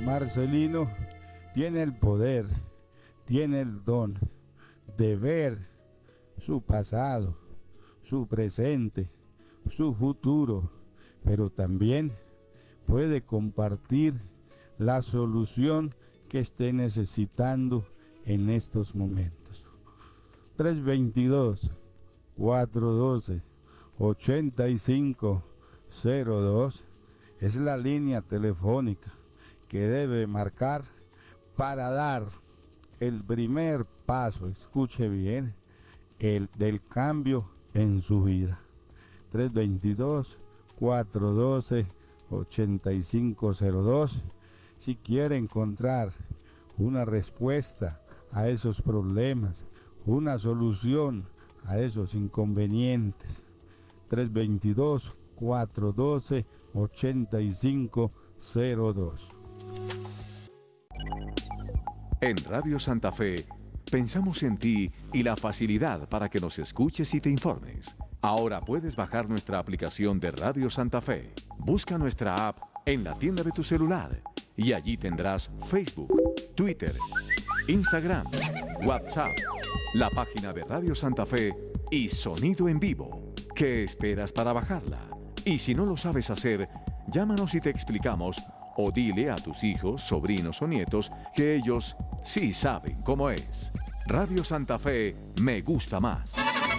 Marcelino tiene el poder, tiene el don de ver su pasado, su presente, su futuro, pero también puede compartir la solución que esté necesitando en estos momentos. 322-412-8502 es la línea telefónica que debe marcar para dar el primer paso, escuche bien, el del cambio en su vida. 322-412-8502. Si quiere encontrar una respuesta a esos problemas, una solución a esos inconvenientes. 322-412-8502. En Radio Santa Fe, pensamos en ti y la facilidad para que nos escuches y te informes. Ahora puedes bajar nuestra aplicación de Radio Santa Fe. Busca nuestra app en la tienda de tu celular y allí tendrás Facebook, Twitter, Instagram, WhatsApp, la página de Radio Santa Fe y sonido en vivo. ¿Qué esperas para bajarla? Y si no lo sabes hacer, llámanos y te explicamos, o dile a tus hijos, sobrinos o nietos que ellos sí saben cómo es. Radio Santa Fe me gusta más.